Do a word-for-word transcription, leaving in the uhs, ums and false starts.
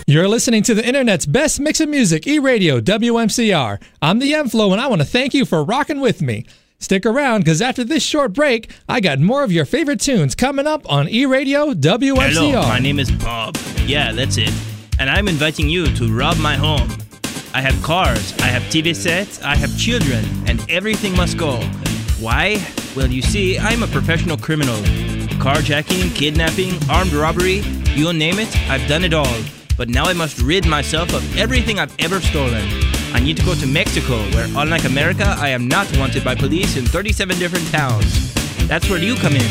You're listening to the internet's best mix of music, E-Radio, W M C R. I'm the M-Flow, and I want to thank you for rocking with me. Stick around, because after this short break, I got more of your favorite tunes coming up on E-Radio, W M C R. Hello, my name is Bob. Yeah, that's it. And I'm inviting you to rob my home. I have cars, I have T V sets, I have children, and everything must go. Why? Well, you see, I'm a professional criminal. Carjacking, kidnapping, armed robbery, you name it, I've done it all. But now I must rid myself of everything I've ever stolen. I need to go to Mexico, where unlike America, I am not wanted by police in thirty-seven different towns. That's where you come in.